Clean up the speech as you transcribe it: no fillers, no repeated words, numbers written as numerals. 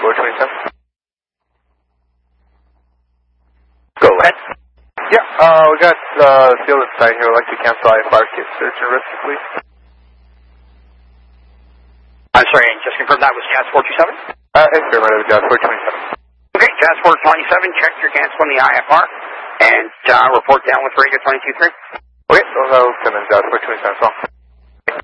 427. Go ahead. Yeah, we got field inside here. We'd like to cancel I-fire kit search and rescue, please. I'm sorry, just confirm that was Jazz 427? Affirmative, Jazz 427. Okay, Jazz 427, check your cancel on the IFR, and report down with radio 22.3. Okay, so I'll send in Jazz 427 as well.